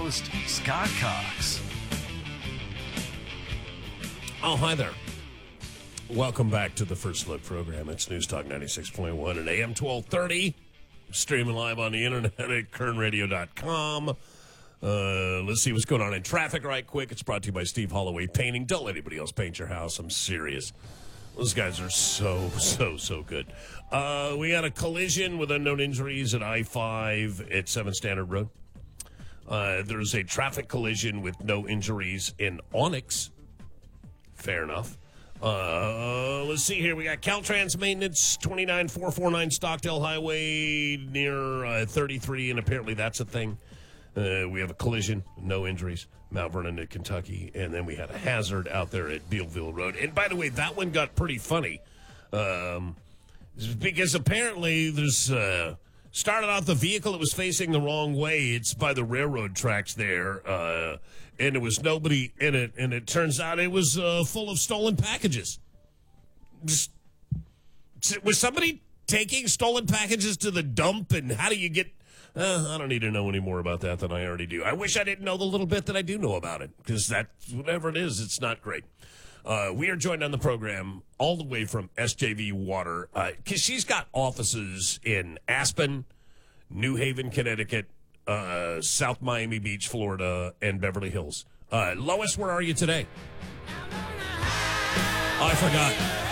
host, Scott Cox. Oh, hi there. Welcome back to the First Look program. It's News Talk 96.1 and AM 1230. Streaming live on the internet at kernradio.com. Let's see what's going on in traffic right quick. It's brought to you by Steve Holloway Painting. Don't let anybody else paint your house. I'm serious. Those guys are so good. We got a collision with unknown injuries at I-5 at 7 Standard Road. There's a traffic collision with no injuries in Onyx. Fair enough. Let's see here. We got Caltrans maintenance, 29449 Stockdale Highway near 33, and apparently that's a thing. We have a collision, no injuries, Mount Vernon to Kentucky, and then we had a hazard out there at Bealville Road. And by the way, that one got pretty funny because apparently there's started out the vehicle that was facing the wrong way. It's by the railroad tracks there, and there was nobody in it, and it turns out it was full of stolen packages. Was somebody taking stolen packages to the dump, and how do you get... I don't need to know any more about that than I already do. I wish I didn't know the little bit that I do know about it, because that, whatever it is, it's not great. We are joined on the program all the way from SJV Water, because she's got offices in Aspen, New Haven, Connecticut, South Miami Beach, Florida, and Beverly Hills. Lois, where are you today? Oh, I forgot.